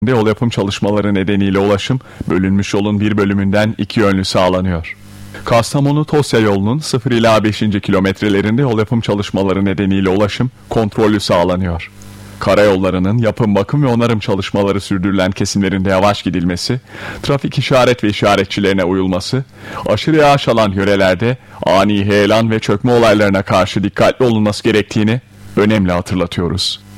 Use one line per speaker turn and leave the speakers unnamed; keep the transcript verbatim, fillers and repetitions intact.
Yol yapım çalışmaları nedeniyle ulaşım, bölünmüş yolun bir bölümünden iki yönlü sağlanıyor. Kastamonu-Tosya yolunun sıfır ila beşinci kilometrelerinde yol yapım çalışmaları nedeniyle ulaşım kontrollü sağlanıyor. Karayollarının yapım, bakım ve onarım çalışmaları sürdürülen kesimlerinde yavaş gidilmesi, trafik işaret ve işaretçilerine uyulması, aşırı yağış alan yörelerde ani heyelan ve çökme olaylarına karşı dikkatli olunması gerektiğini önemli hatırlatıyoruz.